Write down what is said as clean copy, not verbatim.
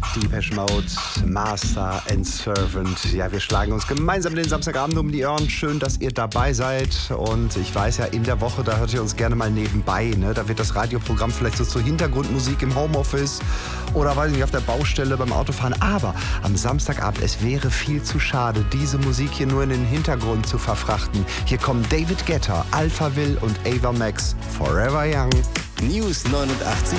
Depeche Mode, Master and Servant. Ja, wir schlagen uns gemeinsam den Samstagabend um die Ohren. Schön, dass ihr dabei seid. Und ich weiß ja, in der Woche, da hört ihr uns gerne mal nebenbei. Ne? Da wird das Radioprogramm vielleicht so zur Hintergrundmusik im Homeoffice oder, weiß ich nicht, auf der Baustelle beim Autofahren. Aber am Samstagabend, es wäre viel zu schade, diese Musik hier nur in den Hintergrund zu verfrachten. Hier kommen David Guetta, Alphaville und Ava Max, Forever Young. News 89,3.